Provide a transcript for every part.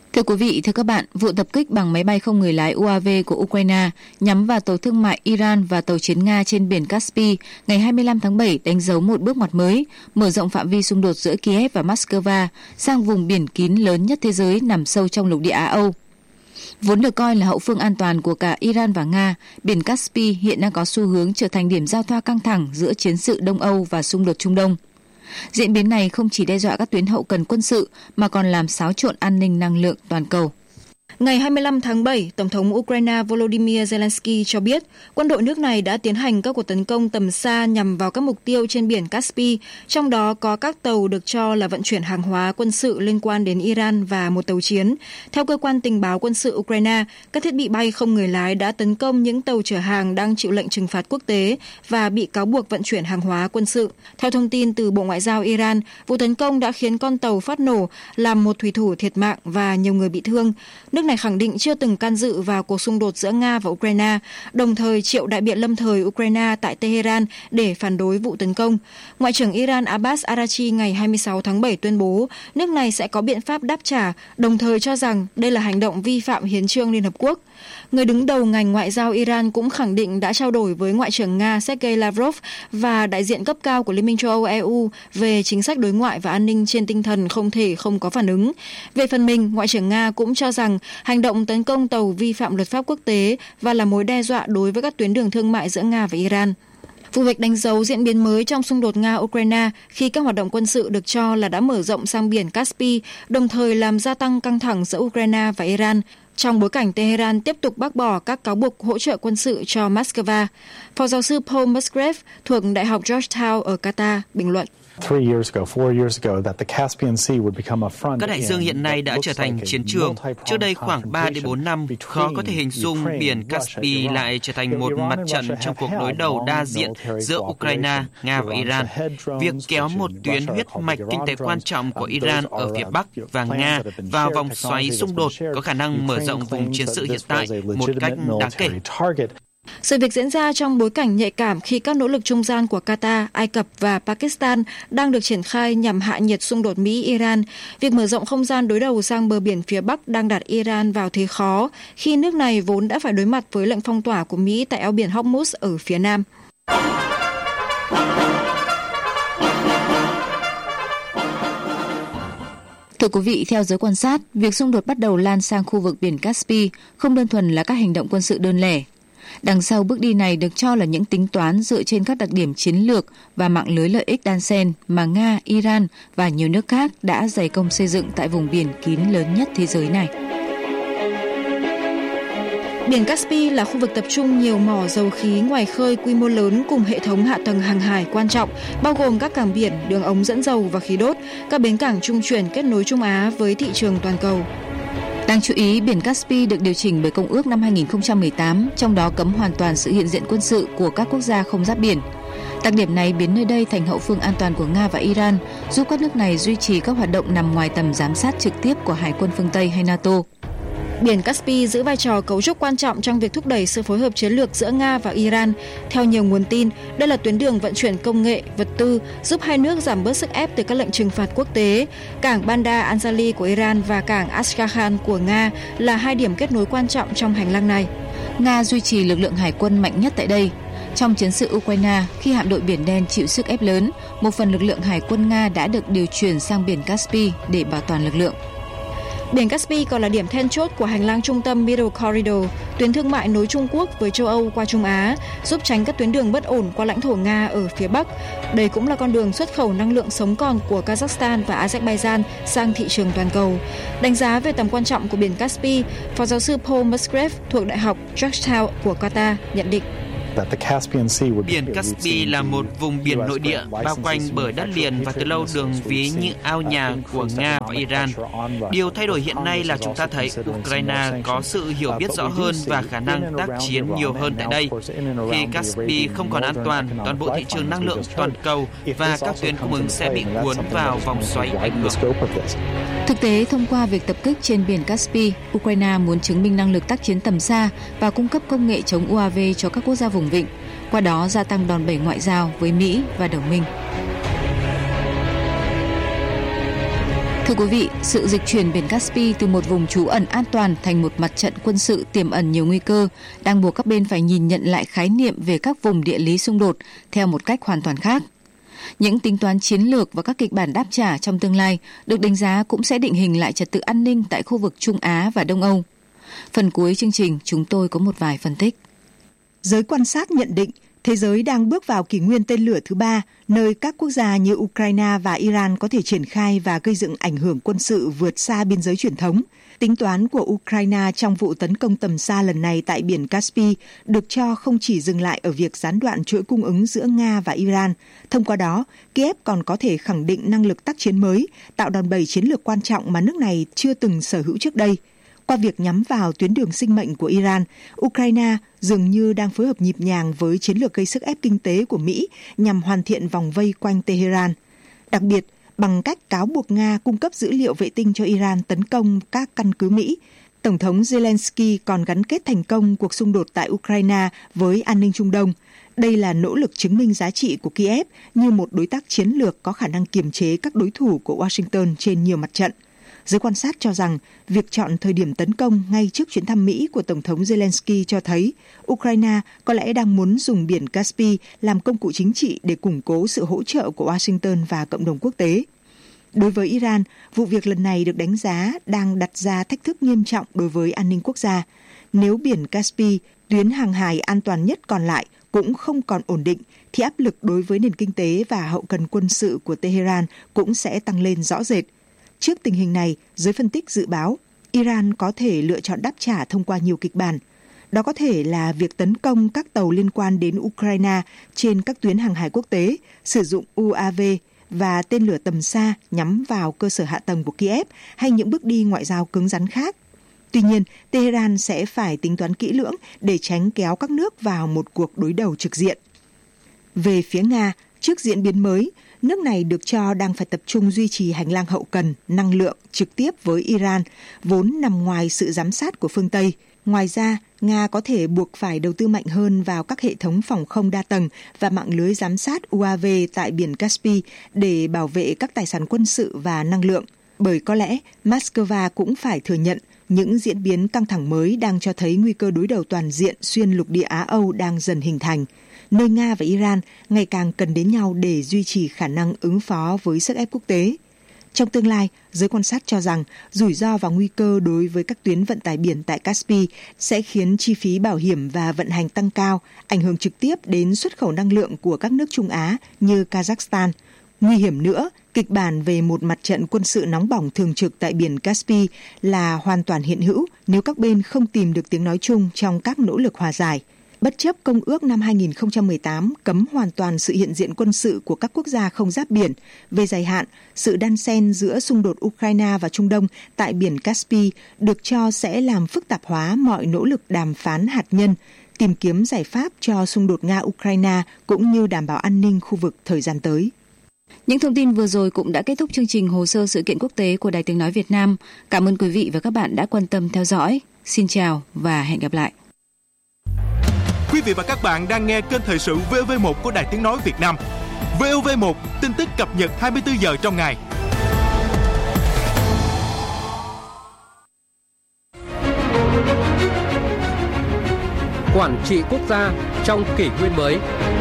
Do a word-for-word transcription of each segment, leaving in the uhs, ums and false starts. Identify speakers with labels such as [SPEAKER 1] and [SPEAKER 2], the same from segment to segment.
[SPEAKER 1] Thưa quý vị, thưa các bạn, vụ tập kích bằng máy bay không người lái u a vê của Ukraine nhắm vào tàu thương mại Iran và tàu chiến Nga trên biển Caspi ngày hai mươi lăm tháng bảy đánh dấu một bước ngoặt mới, mở rộng phạm vi xung đột giữa Kiev và Moscow sang vùng biển kín lớn nhất thế giới nằm sâu trong lục địa Á-Âu. Vốn được coi là hậu phương an toàn của cả Iran và Nga, biển Caspi hiện đang có xu hướng trở thành điểm giao thoa căng thẳng giữa chiến sự Đông Âu và xung đột Trung Đông. Diễn biến này không chỉ đe dọa các tuyến hậu cần quân sự mà còn làm xáo trộn an ninh năng lượng toàn cầu.
[SPEAKER 2] Ngày hai mươi lăm tháng bảy, Tổng thống Ukraine Volodymyr Zelensky cho biết quân đội nước này đã tiến hành các cuộc tấn công tầm xa nhằm vào các mục tiêu trên biển Caspi, trong đó có các tàu được cho là vận chuyển hàng hóa quân sự liên quan đến Iran và một tàu chiến. Theo cơ quan tình báo quân sự Ukraine, các thiết bị bay không người lái đã tấn công những tàu chở hàng đang chịu lệnh trừng phạt quốc tế và bị cáo buộc vận chuyển hàng hóa quân sự. Theo thông tin từ Bộ Ngoại giao Iran, vụ tấn công đã khiến con tàu phát nổ, làm một thủy thủ thiệt mạng và nhiều người bị thương. Nước này khẳng định chưa từng can dự vào cuộc xung đột giữa Nga và Ukraine, đồng thời triệu đại biện lâm thời Ukraine tại Tehran để phản đối vụ tấn công. Ngoại trưởng Iran Abbas Araghchi ngày hai mươi sáu tháng bảy tuyên bố nước này sẽ có biện pháp đáp trả, đồng thời cho rằng đây là hành động vi phạm hiến chương Liên Hợp Quốc. Người đứng đầu ngành ngoại giao Iran cũng khẳng định đã trao đổi với Ngoại trưởng Nga Sergei Lavrov và đại diện cấp cao của Liên minh châu Âu E U về chính sách đối ngoại và an ninh trên tinh thần không thể không có phản ứng. Về phần mình, Ngoại trưởng Nga cũng cho rằng hành động tấn công tàu vi phạm luật pháp quốc tế và là mối đe dọa đối với các tuyến đường thương mại giữa Nga và Iran. Vụ việc đánh dấu diễn biến mới trong xung đột Nga-Ukraine khi các hoạt động quân sự được cho là đã mở rộng sang biển Caspi, đồng thời làm gia tăng căng thẳng giữa Ukraine và Iran, trong bối cảnh Tehran tiếp tục bác bỏ các cáo buộc hỗ trợ quân sự cho Moscow. Phó giáo sư Paul Musgrave thuộc Đại học Georgetown ở Qatar bình luận.
[SPEAKER 3] Các đại dương hiện nay đã trở thành chiến trường. Trước đây khoảng ba đến bốn năm, khó có thể hình dung biển Caspi lại trở thành một mặt trận trong cuộc đối đầu đa diện giữa Ukraine, Nga và Iran. Việc kéo một tuyến huyết mạch kinh tế quan trọng của Iran ở phía Bắc và Nga vào vòng xoáy xung đột có khả năng mở rộng vùng chiến sự hiện tại một cách đáng kể.
[SPEAKER 2] Sự việc diễn ra trong bối cảnh nhạy cảm khi các nỗ lực trung gian của Qatar, Ai Cập và Pakistan đang được triển khai nhằm hạ nhiệt xung đột Mỹ-Iran. Việc mở rộng không gian đối đầu sang bờ biển phía Bắc đang đặt Iran vào thế khó khi nước này vốn đã phải đối mặt với lệnh phong tỏa của Mỹ tại eo biển Hormuz ở phía Nam.
[SPEAKER 1] Thưa quý vị, theo giới quan sát, việc xung đột bắt đầu lan sang khu vực biển Caspi không đơn thuần là các hành động quân sự đơn lẻ. Đằng sau bước đi này được cho là những tính toán dựa trên các đặc điểm chiến lược và mạng lưới lợi ích đan xen mà Nga, Iran và nhiều nước khác đã dày công xây dựng tại vùng biển kín lớn nhất thế giới này.
[SPEAKER 2] Biển Caspi là khu vực tập trung nhiều mỏ dầu khí ngoài khơi quy mô lớn cùng hệ thống hạ tầng hàng hải quan trọng, bao gồm các cảng biển, đường ống dẫn dầu và khí đốt, các bến cảng trung chuyển kết nối Trung Á với thị trường toàn cầu.
[SPEAKER 1] Đáng chú ý, biển Caspi được điều chỉnh bởi Công ước năm hai không một tám, trong đó cấm hoàn toàn sự hiện diện quân sự của các quốc gia không giáp biển. Đặc điểm này biến nơi đây thành hậu phương an toàn của Nga và Iran, giúp các nước này duy trì các hoạt động nằm ngoài tầm giám sát trực tiếp của Hải quân phương Tây hay NATO.
[SPEAKER 2] Biển Caspi giữ vai trò cấu trúc quan trọng trong việc thúc đẩy sự phối hợp chiến lược giữa Nga và Iran. Theo nhiều nguồn tin, đây là tuyến đường vận chuyển công nghệ, vật tư, giúp hai nước giảm bớt sức ép từ các lệnh trừng phạt quốc tế. Cảng Bandar Anzali của Iran và cảng Astrakhan của Nga là hai điểm kết nối quan trọng trong hành lang này.
[SPEAKER 1] Nga duy trì lực lượng hải quân mạnh nhất tại đây. Trong chiến sự Ukraine, khi hạm đội Biển Đen chịu sức ép lớn, một phần lực lượng hải quân Nga đã được điều chuyển sang biển Caspi để bảo toàn lực lượng.
[SPEAKER 2] Biển Caspi còn là điểm then chốt của hành lang trung tâm Middle Corridor, tuyến thương mại nối Trung Quốc với châu Âu qua Trung Á, giúp tránh các tuyến đường bất ổn qua lãnh thổ Nga ở phía Bắc. Đây cũng là con đường xuất khẩu năng lượng sống còn của Kazakhstan và Azerbaijan sang thị trường toàn cầu. Đánh giá về tầm quan trọng của biển Caspi, Phó giáo sư Paul Musgrave thuộc Đại học Georgetown của Qatar nhận định.
[SPEAKER 3] Biển Caspi là một vùng biển nội địa bao quanh bởi đất liền và từ lâu đường ví như ao nhà của Nga và Iran. Điều thay đổi hiện nay là chúng ta thấy Ukraine có sự hiểu biết rõ hơn và khả năng tác chiến nhiều hơn tại đây. Khi Caspi không còn an toàn, toàn bộ thị trường năng lượng toàn cầu và các tuyến cung ứng sẽ bị cuốn vào vòng xoáy ảnh hưởng.
[SPEAKER 1] Thực tế, thông qua việc tập kích trên biển Caspi, Ukraine muốn chứng minh năng lực tác chiến tầm xa và cung cấp công nghệ chống u a vê cho các quốc gia vùng vịnh, qua đó gia tăng đòn bẩy ngoại giao với Mỹ và đồng minh. Thưa quý vị, sự dịch chuyển biển Caspi từ một vùng trú ẩn an toàn thành một mặt trận quân sự tiềm ẩn nhiều nguy cơ đang buộc các bên phải nhìn nhận lại khái niệm về các vùng địa lý xung đột theo một cách hoàn toàn khác. Những tính toán chiến lược và các kịch bản đáp trả trong tương lai được đánh giá cũng sẽ định hình lại trật tự an ninh tại khu vực Trung Á và Đông Âu. Phần cuối chương trình, chúng tôi có một vài phân tích.
[SPEAKER 4] Giới quan sát nhận định thế giới đang bước vào kỷ nguyên tên lửa thứ ba, nơi các quốc gia như Ukraine và Iran có thể triển khai và gây dựng ảnh hưởng quân sự vượt xa biên giới truyền thống. Tính toán của Ukraine trong vụ tấn công tầm xa lần này tại biển Caspi được cho không chỉ dừng lại ở việc gián đoạn chuỗi cung ứng giữa Nga và Iran. Thông qua đó, Kiev còn có thể khẳng định năng lực tác chiến mới, tạo đòn bẩy chiến lược quan trọng mà nước này chưa từng sở hữu trước đây. Qua việc nhắm vào tuyến đường sinh mệnh của Iran, Ukraine dường như đang phối hợp nhịp nhàng với chiến lược gây sức ép kinh tế của Mỹ nhằm hoàn thiện vòng vây quanh Tehran. Đặc biệt, bằng cách cáo buộc Nga cung cấp dữ liệu vệ tinh cho Iran tấn công các căn cứ Mỹ, Tổng thống Zelensky còn gắn kết thành công cuộc xung đột tại Ukraine với an ninh Trung Đông. Đây là nỗ lực chứng minh giá trị của Kiev như một đối tác chiến lược có khả năng kiềm chế các đối thủ của Washington trên nhiều mặt trận. Giới quan sát cho rằng việc chọn thời điểm tấn công ngay trước chuyến thăm Mỹ của Tổng thống Zelensky cho thấy Ukraine có lẽ đang muốn dùng biển Caspi làm công cụ chính trị để củng cố sự hỗ trợ của Washington và cộng đồng quốc tế. Đối với Iran, vụ việc lần này được đánh giá đang đặt ra thách thức nghiêm trọng đối với an ninh quốc gia. Nếu biển Caspi, tuyến hàng hải an toàn nhất còn lại, cũng không còn ổn định, thì áp lực đối với nền kinh tế và hậu cần quân sự của Tehran cũng sẽ tăng lên rõ rệt. Trước tình hình này, giới phân tích dự báo Iran có thể lựa chọn đáp trả thông qua nhiều kịch bản. Đó có thể là việc tấn công các tàu liên quan đến Ukraine trên các tuyến hàng hải quốc tế, sử dụng u a vê và tên lửa tầm xa nhắm vào cơ sở hạ tầng của Kiev hay những bước đi ngoại giao cứng rắn khác. Tuy nhiên, Tehran sẽ phải tính toán kỹ lưỡng để tránh kéo các nước vào một cuộc đối đầu trực diện. Về phía Nga, trước diễn biến mới, nước này được cho đang phải tập trung duy trì hành lang hậu cần, năng lượng trực tiếp với Iran, vốn nằm ngoài sự giám sát của phương Tây. Ngoài ra, Nga có thể buộc phải đầu tư mạnh hơn vào các hệ thống phòng không đa tầng và mạng lưới giám sát u a vê tại biển Caspi để bảo vệ các tài sản quân sự và năng lượng. Bởi có lẽ Moscow cũng phải thừa nhận những diễn biến căng thẳng mới đang cho thấy nguy cơ đối đầu toàn diện xuyên lục địa Á-Âu đang dần hình thành, nơi Nga và Iran ngày càng cần đến nhau để duy trì khả năng ứng phó với sức ép quốc tế. Trong tương lai, giới quan sát cho rằng rủi ro và nguy cơ đối với các tuyến vận tải biển tại Caspi sẽ khiến chi phí bảo hiểm và vận hành tăng cao, ảnh hưởng trực tiếp đến xuất khẩu năng lượng của các nước Trung Á như Kazakhstan. Nguy hiểm nữa, kịch bản về một mặt trận quân sự nóng bỏng thường trực tại biển Caspi là hoàn toàn hiện hữu nếu các bên không tìm được tiếng nói chung trong các nỗ lực hòa giải. Bất chấp Công ước năm hai nghìn không trăm mười tám cấm hoàn toàn sự hiện diện quân sự của các quốc gia không giáp biển, về dài hạn, sự đan xen giữa xung đột Ukraine và Trung Đông tại biển Caspi được cho sẽ làm phức tạp hóa mọi nỗ lực đàm phán hạt nhân, tìm kiếm giải pháp cho xung đột Nga-Ukraine cũng như đảm bảo an ninh khu vực thời gian tới.
[SPEAKER 1] Những thông tin vừa rồi cũng đã kết thúc chương trình Hồ sơ sự kiện quốc tế của Đài Tiếng nói Việt Nam. Cảm ơn quý vị và các bạn đã quan tâm theo dõi. Xin chào và hẹn gặp lại.
[SPEAKER 5] Quý vị và các bạn đang nghe kênh thời sự vê o vê một của Đài Tiếng nói Việt Nam. vê o vê một, tin tức cập nhật hai mươi tư giờ trong ngày.
[SPEAKER 6] Quản trị quốc gia trong kỷ nguyên mới.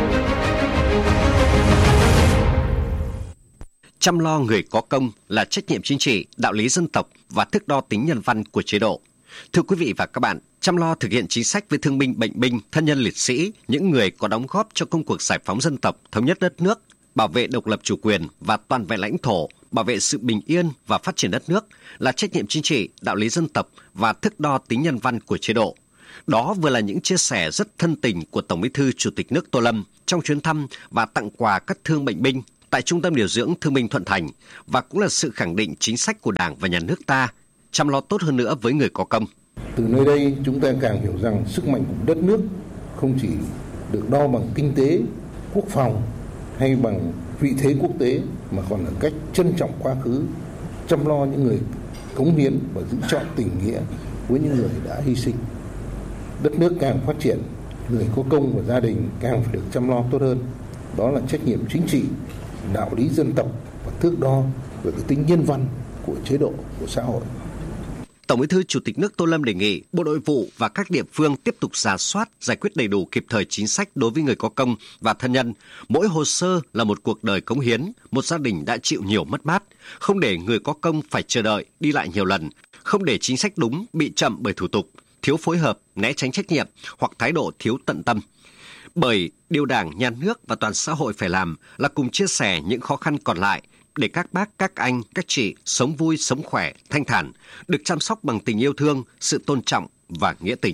[SPEAKER 7] Chăm lo người có công là trách nhiệm chính trị, đạo lý dân tộc và thước đo tính nhân văn của chế độ. Thưa quý vị và các bạn, chăm lo thực hiện chính sách với thương binh, bệnh binh, thân nhân liệt sĩ, những người có đóng góp cho công cuộc giải phóng dân tộc, thống nhất đất nước, bảo vệ độc lập chủ quyền và toàn vẹn lãnh thổ, bảo vệ sự bình yên và phát triển đất nước là trách nhiệm chính trị, đạo lý dân tộc và thước đo tính nhân văn của chế độ. Đó vừa là những chia sẻ rất thân tình của Tổng Bí thư Chủ tịch nước Tô Lâm trong chuyến thăm và tặng quà các thương bệnh binh tại Trung tâm điều dưỡng Thương binh Thuận Thành, và cũng là sự khẳng định chính sách của Đảng và Nhà nước ta chăm lo tốt hơn nữa với người có công.
[SPEAKER 8] Từ nơi đây chúng ta càng hiểu rằng sức mạnh của đất nước không chỉ được đo bằng kinh tế, quốc phòng hay bằng vị thế quốc tế, mà còn là cách trân trọng quá khứ, chăm lo những người cống hiến và giữ trọn tình nghĩa với những người đã hy sinh. Đất nước càng phát triển, người có công và gia đình càng phải được chăm lo tốt hơn. Đó là trách nhiệm chính trị, đạo lý dân tộc và thước đo về cái tính nhân văn của chế độ, của xã hội.
[SPEAKER 7] Tổng Bí thư Chủ tịch nước Tô Lâm đề nghị Bộ Nội vụ và các địa phương tiếp tục rà soát, giải quyết đầy đủ kịp thời chính sách đối với người có công và thân nhân. Mỗi hồ sơ là một cuộc đời cống hiến, một gia đình đã chịu nhiều mất mát, không để người có công phải chờ đợi, đi lại nhiều lần, không để chính sách đúng bị chậm bởi thủ tục, thiếu phối hợp, né tránh trách nhiệm hoặc thái độ thiếu tận tâm. Bởi điều Đảng, Nhà nước và toàn xã hội phải làm là cùng chia sẻ những khó khăn còn lại để các bác, các anh, các chị sống vui, sống khỏe, thanh thản, được chăm sóc bằng tình yêu thương, sự tôn trọng và nghĩa tình.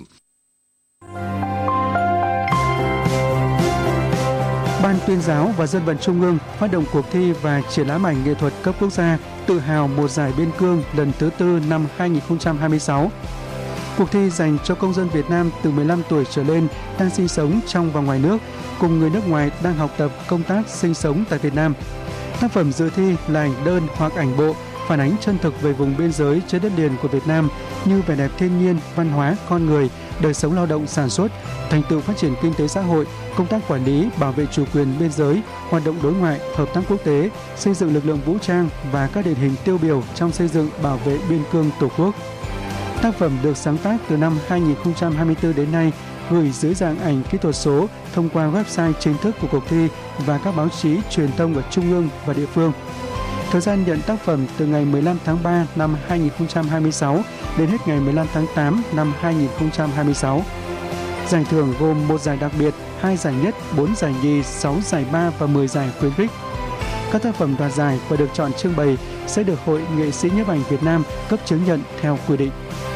[SPEAKER 9] Ban Tuyên giáo và Dân vận Trung ương phát động cuộc thi và triển lãm ảnh nghệ thuật cấp quốc gia Tự hào một giải biên cương lần thứ tư năm hai không hai sáu. Cuộc thi dành cho công dân Việt Nam từ mười lăm tuổi trở lên đang sinh sống trong và ngoài nước cùng người nước ngoài đang học tập, công tác, sinh sống tại Việt Nam. Tác phẩm dự thi là ảnh đơn hoặc ảnh bộ phản ánh chân thực về vùng biên giới trên đất liền của Việt Nam như vẻ đẹp thiên nhiên, văn hóa, con người, đời sống lao động sản xuất, thành tựu phát triển kinh tế xã hội, công tác quản lý, bảo vệ chủ quyền biên giới, hoạt động đối ngoại, hợp tác quốc tế, xây dựng lực lượng vũ trang và các điển hình tiêu biểu trong xây dựng bảo vệ biên cương Tổ quốc. Tác phẩm được sáng tác từ năm hai không hai tư đến nay, gửi dưới dạng ảnh kỹ thuật số thông qua website chính thức của cuộc thi và các báo chí truyền thông ở trung ương và địa phương. Thời gian nhận tác phẩm từ ngày mười lăm tháng ba năm hai không hai sáu đến hết ngày mười lăm tháng tám năm hai không hai sáu. Giải thưởng gồm một giải đặc biệt, hai giải nhất, bốn giải nhì, sáu giải ba và mười giải khuyến khích. Các tác phẩm đoạt giải và được chọn trưng bày sẽ được Hội Nghệ sĩ Nhiếp ảnh Việt Nam cấp chứng nhận theo quy định.